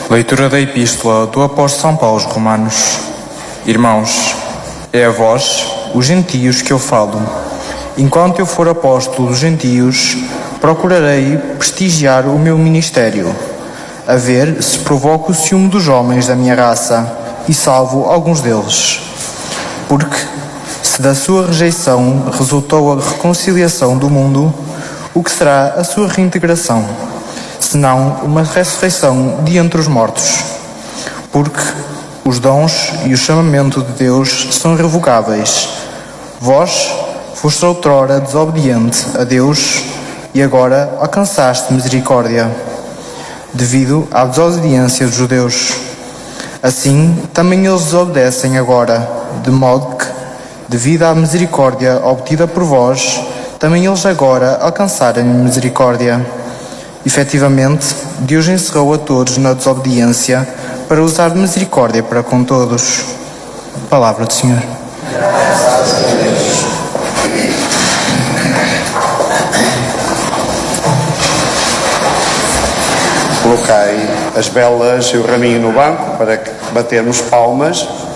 Leitura da Epístola do Apóstolo São Paulo aos Romanos. Irmãos, é a vós, os gentios, que eu falo. Enquanto eu for apóstolo dos gentios, procurarei prestigiar o meu ministério, a ver se provoco o ciúme dos homens da minha raça e salvo alguns deles. Porque, se da sua rejeição resultou a reconciliação do mundo, o que será a sua reintegração, senão uma ressurreição de entre os mortos? Porque os dons e o chamamento de Deus são irrevogáveis. Vós foste outrora desobediente a Deus e agora alcançaste misericórdia, devido à desobediência dos judeus. Assim, também eles desobedecem agora, de modo que, devido à misericórdia obtida por vós, também eles agora alcançarem misericórdia. Efetivamente, Deus encerrou a todos na desobediência para usar misericórdia para com todos. Palavra do Senhor. Colocai as velas e o raminho no banco para batermos palmas.